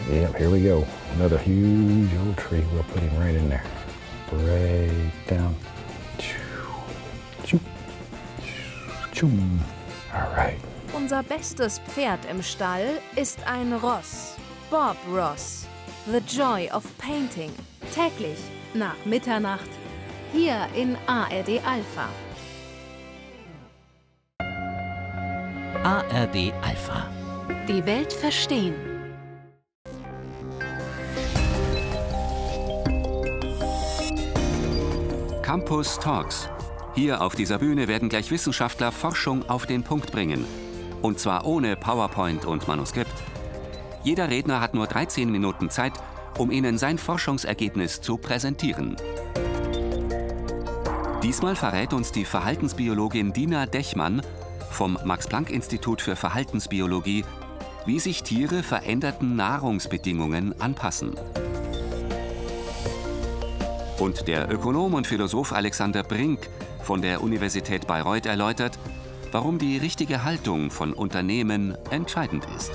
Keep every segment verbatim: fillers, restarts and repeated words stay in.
Yep, here we go. Another huge old tree we'll put him right in there. Right down. All right. Unser bestes Pferd im Stall ist ein Ross. Bob Ross. The Joy of Painting. Täglich nach Mitternacht. Hier in A R D Alpha. A R D Alpha. Die Welt verstehen. Campus Talks. Hier auf dieser Bühne werden gleich Wissenschaftler Forschung auf den Punkt bringen. Und zwar ohne PowerPoint und Manuskript. Jeder Redner hat nur dreizehn Minuten Zeit, um Ihnen sein Forschungsergebnis zu präsentieren. Diesmal verrät uns die Verhaltensbiologin Dina Dechmann vom Max-Planck-Institut für Verhaltensbiologie, wie sich Tiere veränderten Nahrungsbedingungen anpassen. Und der Ökonom und Philosoph Alexander Brink von der Universität Bayreuth erläutert, warum die richtige Haltung von Unternehmen entscheidend ist.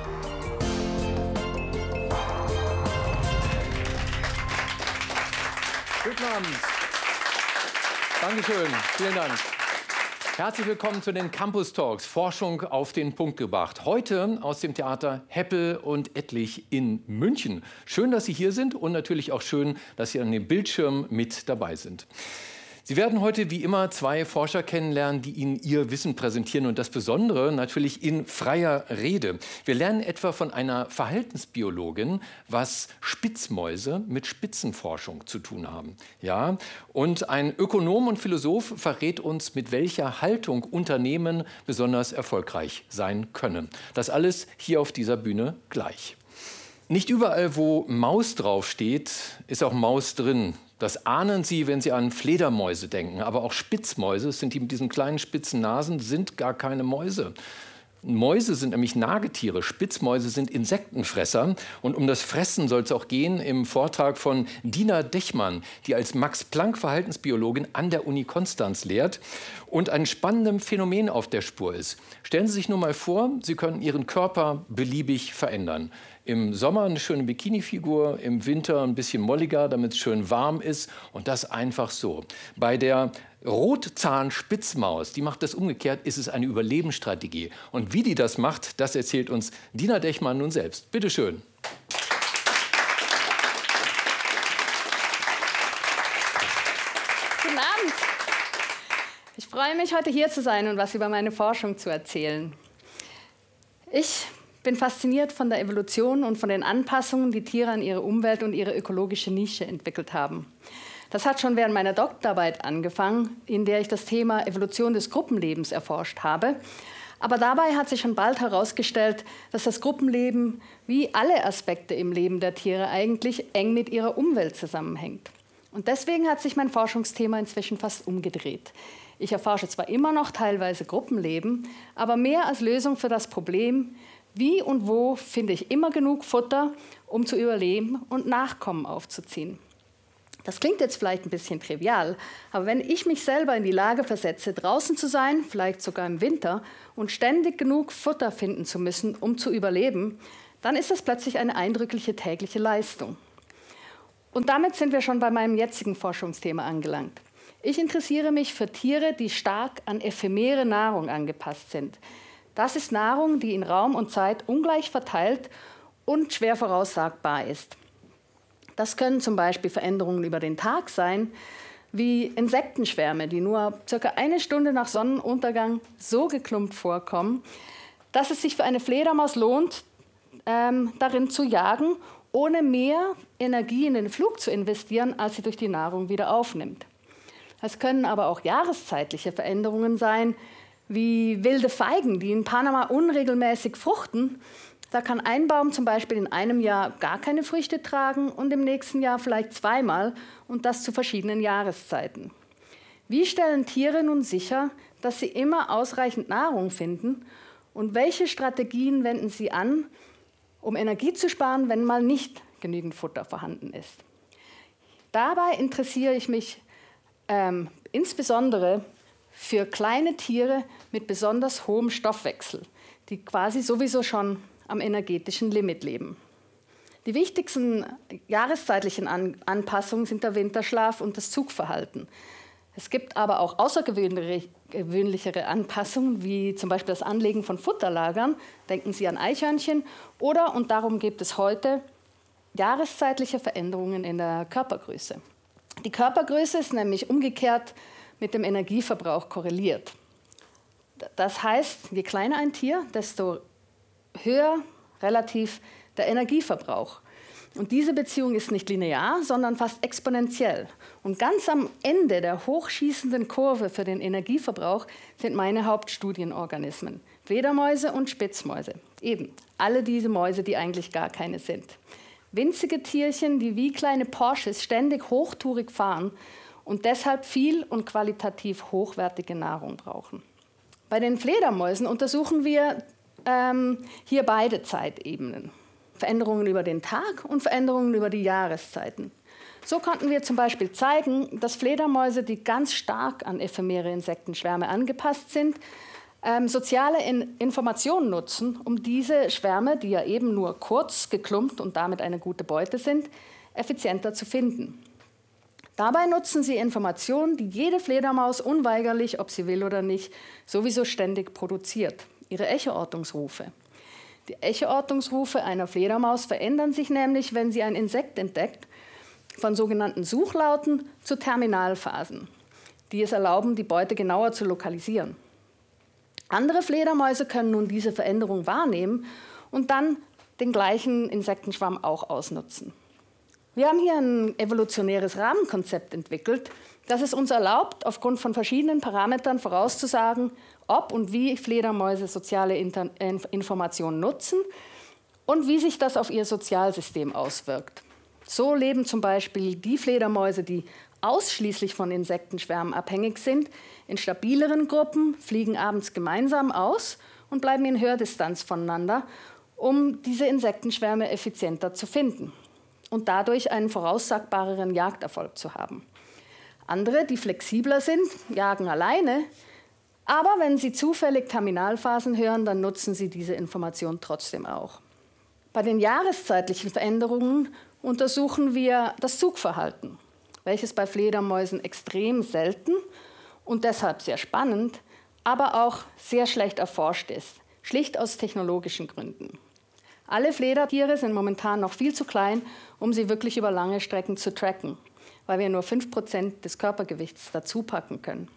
Guten Abend. Dankeschön. Vielen Dank. Herzlich willkommen zu den Campus Talks, Forschung auf den Punkt gebracht. Heute aus dem Theater Heppel und Ettlich in München. Schön, dass Sie hier sind und natürlich auch schön, dass Sie an dem Bildschirm mit dabei sind. Sie werden heute wie immer zwei Forscher kennenlernen, die Ihnen ihr Wissen präsentieren und das Besondere natürlich in freier Rede. Wir lernen etwa von einer Verhaltensbiologin, was Spitzmäuse mit Spitzenforschung zu tun haben. Ja? Und ein Ökonom und Philosoph verrät uns, mit welcher Haltung Unternehmen besonders erfolgreich sein können. Das alles hier auf dieser Bühne gleich. Nicht überall, wo Maus draufsteht, ist auch Maus drin. Das ahnen Sie, wenn Sie an Fledermäuse denken. Aber auch Spitzmäuse, das sind die mit diesen kleinen spitzen Nasen, sind gar keine Mäuse. Mäuse sind nämlich Nagetiere, Spitzmäuse sind Insektenfresser. Und um das Fressen soll es auch gehen im Vortrag von Dina Dechmann, die als Max-Planck-Verhaltensbiologin an der Uni Konstanz lehrt und ein spannendes Phänomen auf der Spur ist. Stellen Sie sich nur mal vor, Sie können Ihren Körper beliebig verändern. Im Sommer eine schöne Bikini-Figur, im Winter ein bisschen molliger, damit es schön warm ist. Und das einfach so. Bei der Rotzahnspitzmaus, die macht das umgekehrt, ist es eine Überlebensstrategie. Und wie die das macht, das erzählt uns Dina Dechmann nun selbst. Bitte schön. Guten Abend. Ich freue mich, heute hier zu sein und was über meine Forschung zu erzählen. Ich bin fasziniert von der Evolution und von den Anpassungen, die Tiere an ihre Umwelt und ihre ökologische Nische entwickelt haben. Das hat schon während meiner Doktorarbeit angefangen, in der ich das Thema Evolution des Gruppenlebens erforscht habe. Aber dabei hat sich schon bald herausgestellt, dass das Gruppenleben, wie alle Aspekte im Leben der Tiere, eigentlich eng mit ihrer Umwelt zusammenhängt. Und deswegen hat sich mein Forschungsthema inzwischen fast umgedreht. Ich erforsche zwar immer noch teilweise Gruppenleben, aber mehr als Lösung für das Problem, wie und wo finde ich immer genug Futter, um zu überleben und Nachkommen aufzuziehen. Das klingt jetzt vielleicht ein bisschen trivial, aber wenn ich mich selber in die Lage versetze, draußen zu sein, vielleicht sogar im Winter, und ständig genug Futter finden zu müssen, um zu überleben, dann ist das plötzlich eine eindrückliche tägliche Leistung. Und damit sind wir schon bei meinem jetzigen Forschungsthema angelangt. Ich interessiere mich für Tiere, die stark an ephemere Nahrung angepasst sind. Das ist Nahrung, die in Raum und Zeit ungleich verteilt und schwer voraussagbar ist. Das können zum Beispiel Veränderungen über den Tag sein, wie Insektenschwärme, die nur circa eine Stunde nach Sonnenuntergang so geklumpt vorkommen, dass es sich für eine Fledermaus lohnt, ähm, darin zu jagen, ohne mehr Energie in den Flug zu investieren, als sie durch die Nahrung wieder aufnimmt. Es können aber auch jahreszeitliche Veränderungen sein, wie wilde Feigen, die in Panama unregelmäßig fruchten. Da kann ein Baum zum Beispiel in einem Jahr gar keine Früchte tragen und im nächsten Jahr vielleicht zweimal und das zu verschiedenen Jahreszeiten. Wie stellen Tiere nun sicher, dass sie immer ausreichend Nahrung finden und welche Strategien wenden sie an, um Energie zu sparen, wenn mal nicht genügend Futter vorhanden ist? Dabei interessiere ich mich ähm, insbesondere für kleine Tiere mit besonders hohem Stoffwechsel, die quasi sowieso schon am energetischen Limit leben. Die wichtigsten jahreszeitlichen An Anpassungen sind der Winterschlaf und das Zugverhalten. Es gibt aber auch außergewöhnlichere Anpassungen, wie zum Beispiel das Anlegen von Futterlagern. Denken Sie an Eichhörnchen. Oder, und darum gibt es heute, jahreszeitliche Veränderungen in der Körpergröße. Die Körpergröße ist nämlich umgekehrt mit dem Energieverbrauch korreliert. Das heißt, je kleiner ein Tier, desto höher relativ der Energieverbrauch. Und diese Beziehung ist nicht linear, sondern fast exponentiell. Und ganz am Ende der hochschießenden Kurve für den Energieverbrauch sind meine Hauptstudienorganismen: Fledermäuse und Spitzmäuse. Eben, alle diese Mäuse, die eigentlich gar keine sind. Winzige Tierchen, die wie kleine Porsches ständig hochtourig fahren und deshalb viel und qualitativ hochwertige Nahrung brauchen. Bei den Fledermäusen untersuchen wir ähm, hier beide Zeitebenen. Veränderungen über den Tag und Veränderungen über die Jahreszeiten. So konnten wir zum Beispiel zeigen, dass Fledermäuse, die ganz stark an ephemere Insektenschwärme angepasst sind, ähm, soziale In Informationen nutzen, um diese Schwärme, die ja eben nur kurz, geklumpt und damit eine gute Beute sind, effizienter zu finden. Dabei nutzen sie Informationen, die jede Fledermaus unweigerlich, ob sie will oder nicht, sowieso ständig produziert: ihre Echoortungsrufe. Die Echoortungsrufe einer Fledermaus verändern sich nämlich, wenn sie ein Insekt entdeckt, von sogenannten Suchlauten zu Terminalphasen, die es erlauben, die Beute genauer zu lokalisieren. Andere Fledermäuse können nun diese Veränderung wahrnehmen und dann den gleichen Insektenschwarm auch ausnutzen. Wir haben hier ein evolutionäres Rahmenkonzept entwickelt, das es uns erlaubt, aufgrund von verschiedenen Parametern vorauszusagen, ob und wie Fledermäuse soziale Inter Informationen nutzen und wie sich das auf ihr Sozialsystem auswirkt. So leben zum Beispiel die Fledermäuse, die ausschließlich von Insektenschwärmen abhängig sind, in stabileren Gruppen, fliegen abends gemeinsam aus und bleiben in Hördistanz voneinander, um diese Insektenschwärme effizienter zu finden und dadurch einen voraussagbareren Jagderfolg zu haben. Andere, die flexibler sind, jagen alleine, aber wenn sie zufällig Terminalphasen hören, dann nutzen sie diese Information trotzdem auch. Bei den jahreszeitlichen Veränderungen untersuchen wir das Zugverhalten, welches bei Fledermäusen extrem selten und deshalb sehr spannend, aber auch sehr schlecht erforscht ist, schlicht aus technologischen Gründen. Alle Fledertiere sind momentan noch viel zu klein, um sie wirklich über lange Strecken zu tracken, weil wir nur fünf Prozent des Körpergewichts dazu packen können.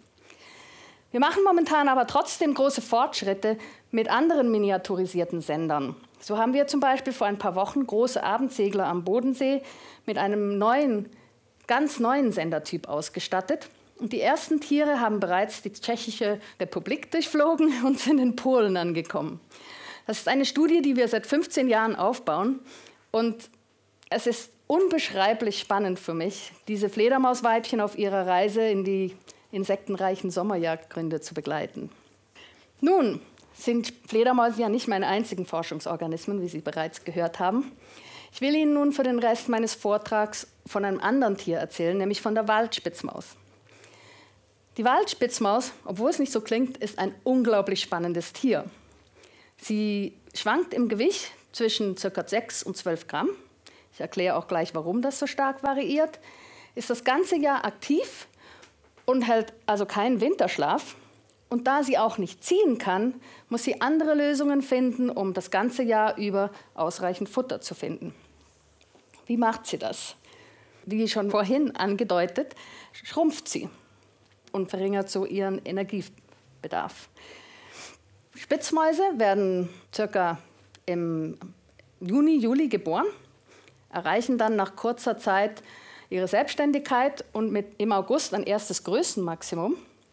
Wir machen momentan aber trotzdem große Fortschritte mit anderen miniaturisierten Sendern. So haben wir zum Beispiel vor ein paar Wochen große Abendsegler am Bodensee mit einem neuen, ganz neuen Sendertyp ausgestattet. Und die ersten Tiere haben bereits die Tschechische Republik durchflogen und sind in Polen angekommen. Das ist eine Studie, die wir seit fünfzehn Jahren aufbauen. Und es ist unbeschreiblich spannend für mich, diese Fledermausweibchen auf ihrer Reise in die insektenreichen Sommerjagdgründe zu begleiten. Nun sind Fledermäuse ja nicht meine einzigen Forschungsorganismen, wie Sie bereits gehört haben. Ich will Ihnen nun für den Rest meines Vortrags von einem anderen Tier erzählen, nämlich von der Waldspitzmaus. Die Waldspitzmaus, obwohl es nicht so klingt, ist ein unglaublich spannendes Tier. Sie schwankt im Gewicht zwischen ca. sechs und zwölf Gramm. Ich erkläre auch gleich, warum das so stark variiert. Ist das ganze Jahr aktiv und hält also keinen Winterschlaf. Und da sie auch nicht ziehen kann, muss sie andere Lösungen finden, um das ganze Jahr über ausreichend Futter zu finden. Wie macht sie das? Wie schon vorhin angedeutet, schrumpft sie und verringert so ihren Energiebedarf. Spitzmäuse werden circa im Juni, Juli geboren, erreichen dann nach kurzer Zeit ihre Selbstständigkeit und mit im August ein erstes Größenmaximum,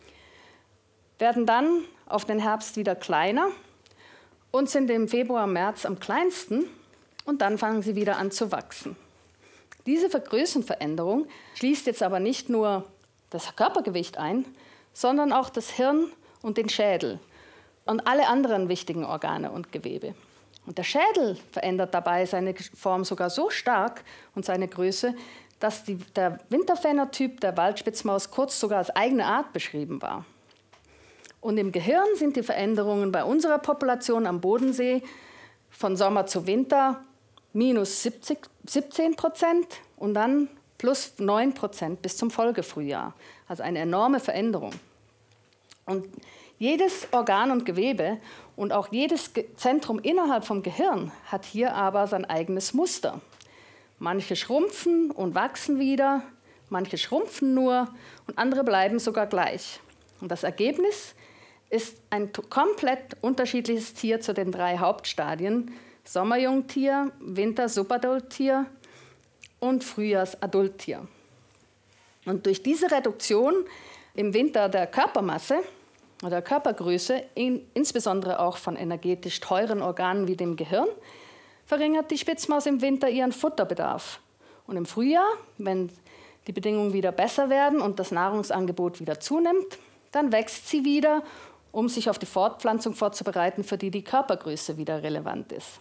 werden dann auf den Herbst wieder kleiner und sind im Februar, März am kleinsten und dann fangen sie wieder an zu wachsen. Diese Größenveränderung schließt jetzt aber nicht nur das Körpergewicht ein, sondern auch das Hirn und den Schädel und alle anderen wichtigen Organe und Gewebe. Und der Schädel verändert dabei seine Form sogar so stark und seine Größe, dass die, der Winterphänotyp der Waldspitzmaus kurz sogar als eigene Art beschrieben war. Und im Gehirn sind die Veränderungen bei unserer Population am Bodensee von Sommer zu Winter minus siebzehn Prozent und dann plus neun Prozent bis zum Folgefrühjahr. Also eine enorme Veränderung. Und jedes Organ und Gewebe und auch jedes Zentrum innerhalb vom Gehirn hat hier aber sein eigenes Muster. Manche schrumpfen und wachsen wieder, manche schrumpfen nur und andere bleiben sogar gleich. Und das Ergebnis ist ein komplett unterschiedliches Tier zu den drei Hauptstadien: Sommerjungtier, Winter-Subadulttier und Frühjahrs-Adulttier. Und durch diese Reduktion im Winter der Körpermasse oder Körpergröße, in, insbesondere auch von energetisch teuren Organen wie dem Gehirn, verringert die Spitzmaus im Winter ihren Futterbedarf. Und im Frühjahr, wenn die Bedingungen wieder besser werden und das Nahrungsangebot wieder zunimmt, dann wächst sie wieder, um sich auf die Fortpflanzung vorzubereiten, für die die Körpergröße wieder relevant ist.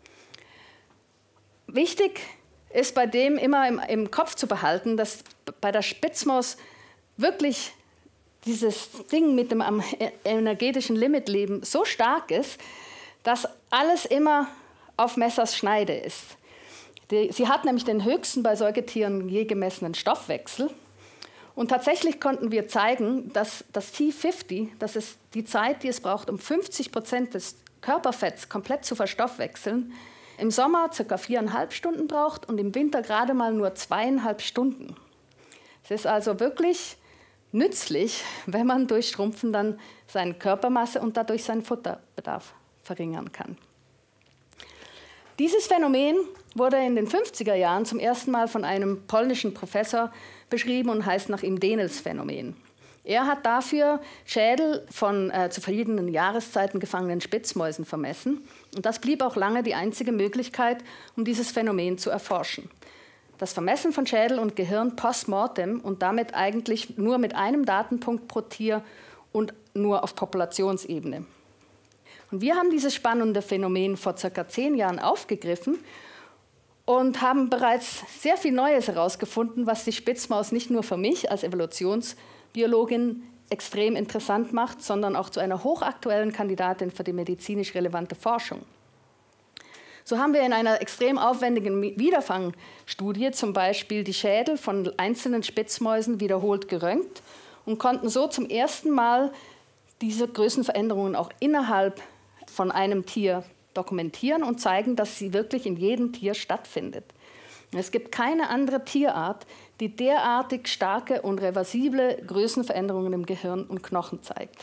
Wichtig ist bei dem immer im, im Kopf zu behalten, dass bei der Spitzmaus wirklich dieses Ding mit dem am energetischen Limitleben so stark ist, dass alles immer auf Messers Schneide ist. Die, sie hat nämlich den höchsten bei Säugetieren je gemessenen Stoffwechsel. Und tatsächlich konnten wir zeigen, dass das T fünfzig, das ist die Zeit, die es braucht, um fünfzig Prozent des Körperfetts komplett zu verstoffwechseln, im Sommer ca. viereinhalb Stunden braucht und im Winter gerade mal nur zweieinhalb Stunden. Es ist also wirklich nützlich, wenn man durch Schrumpfen dann seine Körpermasse und dadurch seinen Futterbedarf verringern kann. Dieses Phänomen wurde in den fünfziger Jahren zum ersten Mal von einem polnischen Professor beschrieben und heißt nach ihm Dehnes-Phänomen. Er hat dafür Schädel von äh, zu verschiedenen Jahreszeiten gefangenen Spitzmäusen vermessen. Und das blieb auch lange die einzige Möglichkeit, um dieses Phänomen zu erforschen. Das Vermessen von Schädel und Gehirn post-mortem und damit eigentlich nur mit einem Datenpunkt pro Tier und nur auf Populationsebene. Und wir haben dieses spannende Phänomen vor circa zehn Jahren aufgegriffen und haben bereits sehr viel Neues herausgefunden, was die Spitzmaus nicht nur für mich als Evolutionsbiologin extrem interessant macht, sondern auch zu einer hochaktuellen Kandidatin für die medizinisch relevante Forschung. So haben wir in einer extrem aufwendigen Wiederfangstudie zum Beispiel die Schädel von einzelnen Spitzmäusen wiederholt geröntgt und konnten so zum ersten Mal diese Größenveränderungen auch innerhalb von einem Tier dokumentieren und zeigen, dass sie wirklich in jedem Tier stattfindet. Es gibt keine andere Tierart, die derartig starke und reversible Größenveränderungen im Gehirn und Knochen zeigt.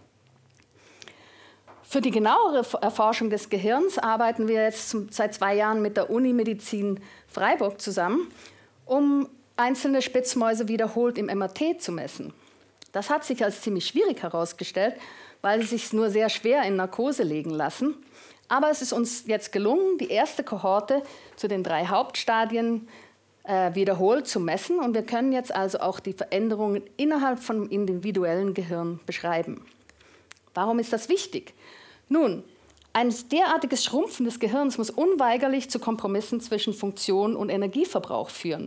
Für die genauere Erforschung des Gehirns arbeiten wir jetzt zum, seit zwei Jahren mit der Unimedizin Freiburg zusammen, um einzelne Spitzmäuse wiederholt im M R T zu messen. Das hat sich als ziemlich schwierig herausgestellt, weil sie sich nur sehr schwer in Narkose legen lassen. Aber es ist uns jetzt gelungen, die erste Kohorte zu den drei Hauptstadien äh, wiederholt zu messen. Und wir können jetzt also auch die Veränderungen innerhalb vom individuellen Gehirn beschreiben. Warum ist das wichtig? Nun, ein derartiges Schrumpfen des Gehirns muss unweigerlich zu Kompromissen zwischen Funktion und Energieverbrauch führen.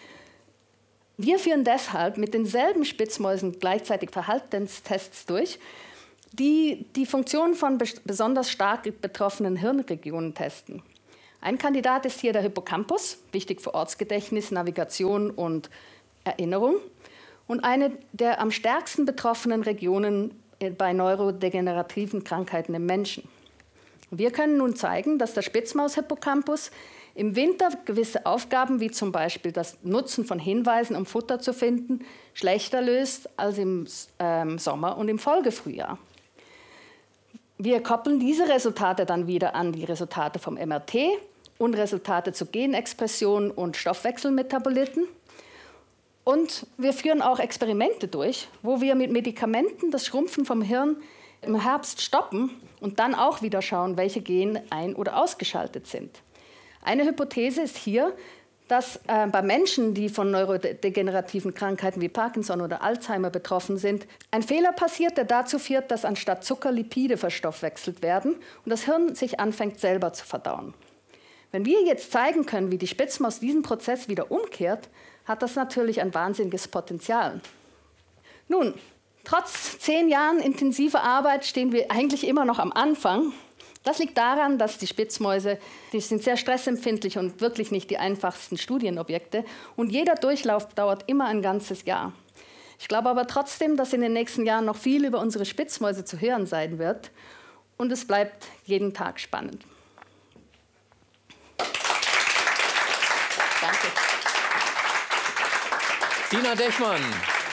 Wir führen deshalb mit denselben Spitzmäusen gleichzeitig Verhaltenstests durch, die die Funktion von besonders stark betroffenen Hirnregionen testen. Ein Kandidat ist hier der Hippocampus, wichtig für Ortsgedächtnis, Navigation und Erinnerung, und eine der am stärksten betroffenen Regionen bei neurodegenerativen Krankheiten im Menschen. Wir können nun zeigen, dass der Spitzmaus-Hippocampus im Winter gewisse Aufgaben, wie zum Beispiel das Nutzen von Hinweisen, um Futter zu finden, schlechter löst als im ähm, Sommer und im Folgefrühjahr. Wir koppeln diese Resultate dann wieder an die Resultate vom M R T und Resultate zu Genexpression und Stoffwechselmetaboliten. Und wir führen auch Experimente durch, wo wir mit Medikamenten das Schrumpfen vom Hirn im Herbst stoppen und dann auch wieder schauen, welche Gene ein- oder ausgeschaltet sind. Eine Hypothese ist hier, dass äh, bei Menschen, die von neurodegenerativen Krankheiten wie Parkinson oder Alzheimer betroffen sind, ein Fehler passiert, der dazu führt, dass anstatt Zucker Lipide verstoffwechselt werden und das Hirn sich anfängt, selber zu verdauen. Wenn wir jetzt zeigen können, wie die Spitzmaus diesen Prozess wieder umkehrt, hat das natürlich ein wahnsinniges Potenzial. Nun, trotz zehn Jahren intensiver Arbeit stehen wir eigentlich immer noch am Anfang. Das liegt daran, dass die Spitzmäuse, die sind sehr stressempfindlich und wirklich nicht die einfachsten Studienobjekte. Und jeder Durchlauf dauert immer ein ganzes Jahr. Ich glaube aber trotzdem, dass in den nächsten Jahren noch viel über unsere Spitzmäuse zu hören sein wird. Und es bleibt jeden Tag spannend. Danke. Dina Dechmann.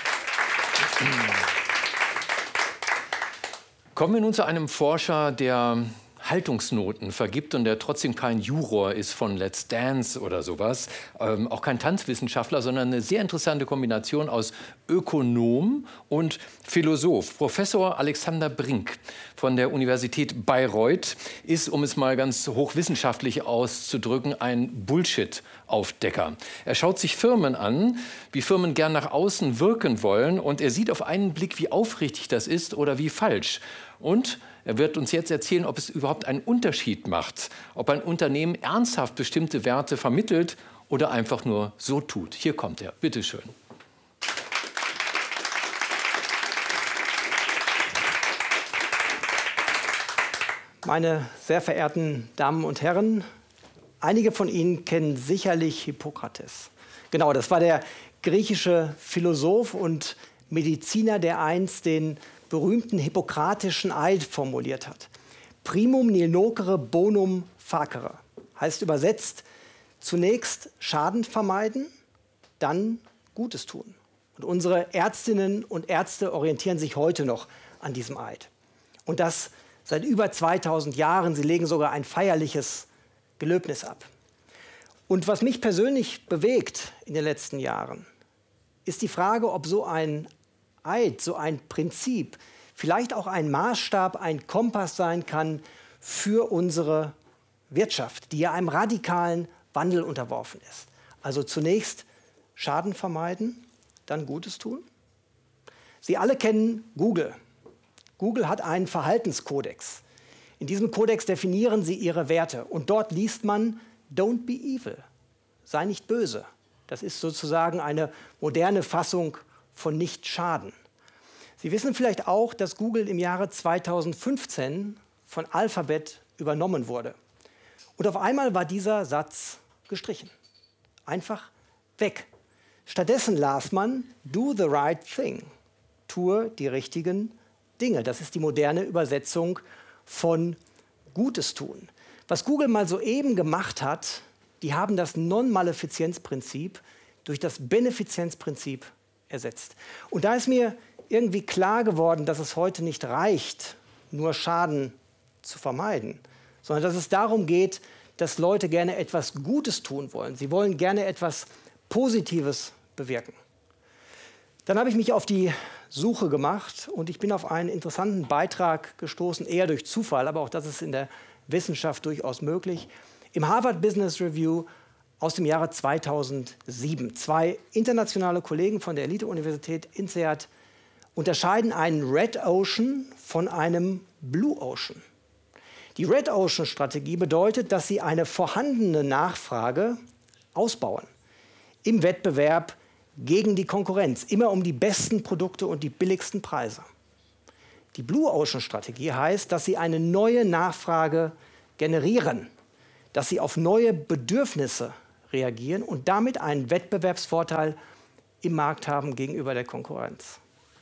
Kommen wir nun zu einem Forscher, der Haltungsnoten vergibt und der trotzdem kein Juror ist von Let's Dance oder sowas, ähm, auch kein Tanzwissenschaftler, sondern eine sehr interessante Kombination aus Ökonom und Philosoph. Professor Alexander Brink von der Universität Bayreuth ist, um es mal ganz hochwissenschaftlich auszudrücken, ein Bullshit-Aufdecker. Er schaut sich Firmen an, wie Firmen gern nach außen wirken wollen, und er sieht auf einen Blick, wie aufrichtig das ist oder wie falsch. Und er wird uns jetzt erzählen, ob es überhaupt einen Unterschied macht, ob ein Unternehmen ernsthaft bestimmte Werte vermittelt oder einfach nur so tut. Hier kommt er. Bitte schön. Meine sehr verehrten Damen und Herren, einige von Ihnen kennen sicherlich Hippokrates. Genau, das war der griechische Philosoph und Mediziner, der einst den berühmten hippokratischen Eid formuliert hat. Primum nil nocere bonum facere. Heißt übersetzt, zunächst Schaden vermeiden, dann Gutes tun. Und unsere Ärztinnen und Ärzte orientieren sich heute noch an diesem Eid. Und das seit über zweitausend Jahren. Sie legen sogar ein feierliches Gelöbnis ab. Und was mich persönlich bewegt in den letzten Jahren, ist die Frage, ob so ein Eid, so ein Prinzip, vielleicht auch ein Maßstab, ein Kompass sein kann für unsere Wirtschaft, die ja einem radikalen Wandel unterworfen ist. Also zunächst Schaden vermeiden, dann Gutes tun. Sie alle kennen Google. Google hat einen Verhaltenskodex. In diesem Kodex definieren sie ihre Werte. Und dort liest man, don't be evil, sei nicht böse. Das ist sozusagen eine moderne Fassung von nicht schaden. Sie wissen vielleicht auch, dass Google im Jahre zweitausendfünfzehn von Alphabet übernommen wurde. Und auf einmal war dieser Satz gestrichen. Einfach weg. Stattdessen las man, do the right thing. Tue die richtigen Dinge. Das ist die moderne Übersetzung von Gutes tun. Was Google mal soeben gemacht hat, die haben das Non-Malefizienz-Prinzip durch das Benefizienzprinzip ersetzt. Und da ist mir irgendwie klar geworden, dass es heute nicht reicht, nur Schaden zu vermeiden, sondern dass es darum geht, dass Leute gerne etwas Gutes tun wollen. Sie wollen gerne etwas Positives bewirken. Dann habe ich mich auf die Suche gemacht und ich bin auf einen interessanten Beitrag gestoßen, eher durch Zufall, aber auch das ist in der Wissenschaft durchaus möglich. Im Harvard Business Review aus dem Jahre zweitausendsieben. Zwei internationale Kollegen von der Elite-Universität INSEAD unterscheiden einen Red Ocean von einem Blue Ocean. Die Red Ocean-Strategie bedeutet, dass sie eine vorhandene Nachfrage ausbauen. Im Wettbewerb gegen die Konkurrenz, immer um die besten Produkte und die billigsten Preise. Die Blue Ocean-Strategie heißt, dass sie eine neue Nachfrage generieren, dass sie auf neue Bedürfnisse reagieren und damit einen Wettbewerbsvorteil im Markt haben gegenüber der Konkurrenz.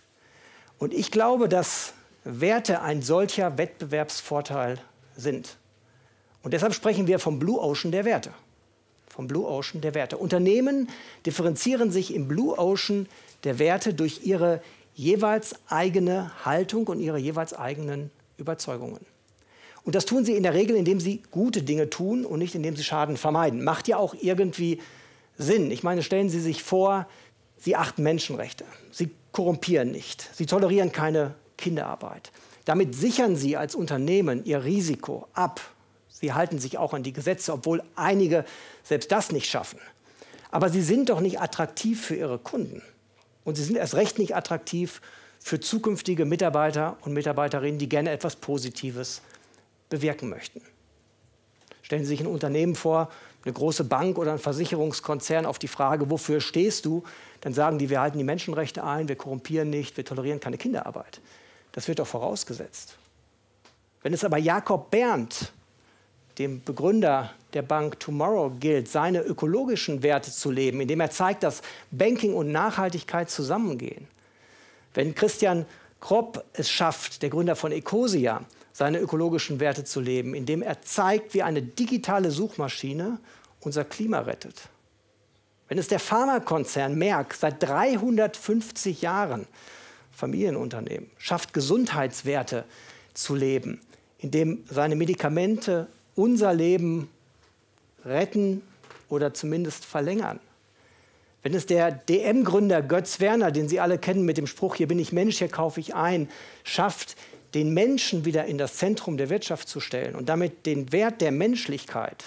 Und ich glaube, dass Werte ein solcher Wettbewerbsvorteil sind. Und deshalb sprechen wir vom Blue Ocean der Werte. Vom Blue Ocean der Werte. Unternehmen differenzieren sich im Blue Ocean der Werte durch ihre jeweils eigene Haltung und ihre jeweils eigenen Überzeugungen. Und das tun sie in der Regel, indem sie gute Dinge tun und nicht, indem sie Schaden vermeiden. Macht ja auch irgendwie Sinn. Ich meine, stellen Sie sich vor, Sie achten Menschenrechte. Sie korrumpieren nicht. Sie tolerieren keine Kinderarbeit. Damit sichern Sie als Unternehmen Ihr Risiko ab. Sie halten sich auch an die Gesetze, obwohl einige selbst das nicht schaffen. Aber Sie sind doch nicht attraktiv für Ihre Kunden. Und Sie sind erst recht nicht attraktiv für zukünftige Mitarbeiter und Mitarbeiterinnen, die gerne etwas Positives bewirken möchten. Stellen Sie sich ein Unternehmen vor, eine große Bank oder ein Versicherungskonzern, auf die Frage, wofür stehst du? Dann sagen die, wir halten die Menschenrechte ein, wir korrumpieren nicht, wir tolerieren keine Kinderarbeit. Das wird doch vorausgesetzt. Wenn es aber Jakob Berndt, dem Begründer der Bank Tomorrow, gilt, seine ökologischen Werte zu leben, indem er zeigt, dass Banking und Nachhaltigkeit zusammengehen. Wenn Christian Kropp es schafft, der Gründer von Ecosia, seine ökologischen Werte zu leben, indem er zeigt, wie eine digitale Suchmaschine unser Klima rettet. Wenn es der Pharmakonzern Merck seit dreihundertfünfzig Jahren, Familienunternehmen, schafft, Gesundheitswerte zu leben, indem seine Medikamente unser Leben retten oder zumindest verlängern. Wenn es der D M-Gründer Götz Werner, den Sie alle kennen mit dem Spruch, hier bin ich Mensch, hier kaufe ich ein, schafft, den Menschen wieder in das Zentrum der Wirtschaft zu stellen und damit den Wert der Menschlichkeit,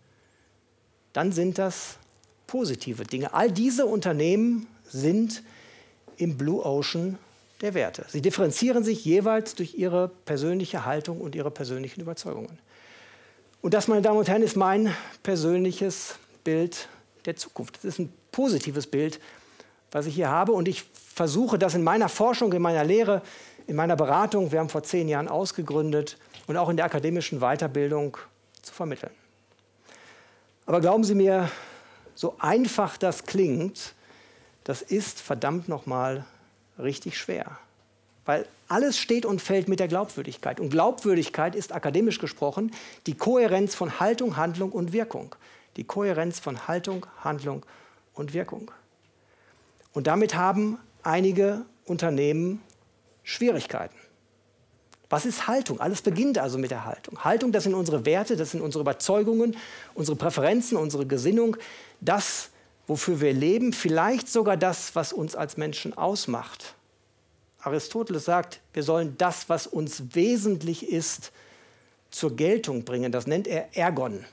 dann sind das positive Dinge. All diese Unternehmen sind im Blue Ocean der Werte. Sie differenzieren sich jeweils durch ihre persönliche Haltung und ihre persönlichen Überzeugungen. Und das, meine Damen und Herren, ist mein persönliches Bild der Zukunft. Das ist ein positives Bild, was ich hier habe. Und ich versuche das in meiner Forschung, in meiner Lehre, in meiner Beratung, wir haben vor zehn Jahren ausgegründet, und auch in der akademischen Weiterbildung zu vermitteln. Aber glauben Sie mir, so einfach das klingt, das ist verdammt nochmal richtig schwer. Weil alles steht und fällt mit der Glaubwürdigkeit. Und Glaubwürdigkeit ist akademisch gesprochen die Kohärenz von Haltung, Handlung und Wirkung. Die Kohärenz von Haltung, Handlung und Wirkung. Und damit haben einige Unternehmen Schwierigkeiten. Was ist Haltung? Alles beginnt also mit der Haltung. Haltung, das sind unsere Werte, das sind unsere Überzeugungen, unsere Präferenzen, unsere Gesinnung, das, wofür wir leben, vielleicht sogar das, was uns als Menschen ausmacht. Aristoteles sagt, wir sollen das, was uns wesentlich ist, zur Geltung bringen. Das nennt er Ergon.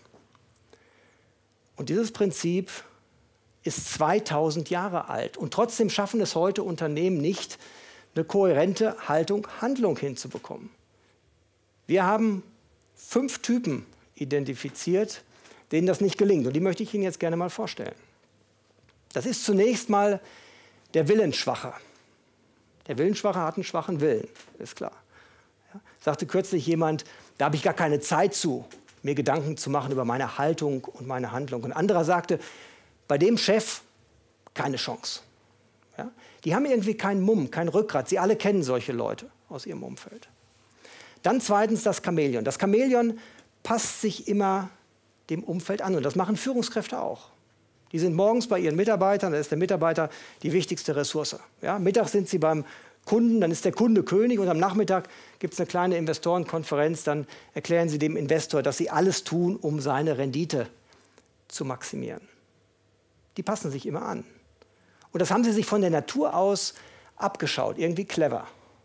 Und dieses Prinzip ist zweitausend Jahre alt. Und trotzdem schaffen es heute Unternehmen nicht, eine kohärente Haltung, Handlung hinzubekommen. Wir haben fünf Typen identifiziert, denen das nicht gelingt. Und die möchte ich Ihnen jetzt gerne mal vorstellen. Das ist zunächst mal der Willensschwache. Der Willensschwache hat einen schwachen Willen, ist klar. Ja, sagte kürzlich jemand, da habe ich gar keine Zeit zu, mir Gedanken zu machen über meine Haltung und meine Handlung. Ein anderer sagte, bei dem Chef keine Chance. Ja, die haben irgendwie keinen Mumm, kein Rückgrat. Sie alle kennen solche Leute aus ihrem Umfeld. Dann zweitens das Chamäleon. Das Chamäleon passt sich immer dem Umfeld an. Und das machen Führungskräfte auch. Die sind morgens bei ihren Mitarbeitern, da ist der Mitarbeiter die wichtigste Ressource. Ja, mittags sind sie beim Kunden, dann ist der Kunde König, und am Nachmittag gibt es eine kleine Investorenkonferenz, dann erklären sie dem Investor, dass sie alles tun, um seine Rendite zu maximieren. Die passen sich immer an. Und das haben sie sich von der Natur aus abgeschaut, irgendwie clever.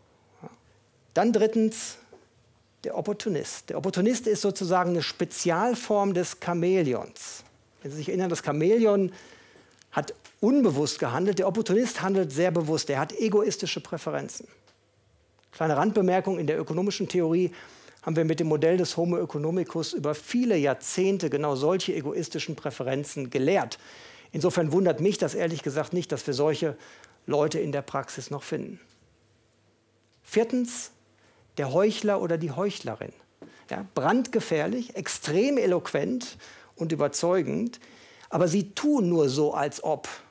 Dann drittens der Opportunist. Der Opportunist ist sozusagen eine Spezialform des Chamäleons. Wenn Sie sich erinnern, das Chamäleon hat unbewusst gehandelt, der Opportunist handelt sehr bewusst, er hat egoistische Präferenzen. Kleine Randbemerkung, in der ökonomischen Theorie haben wir mit dem Modell des Homo economicus über viele Jahrzehnte genau solche egoistischen Präferenzen gelehrt. Insofern wundert mich das ehrlich gesagt nicht, dass wir solche Leute in der Praxis noch finden. Viertens, der Heuchler oder die Heuchlerin. Ja, brandgefährlich, extrem eloquent und überzeugend, aber sie tun nur so, als ob.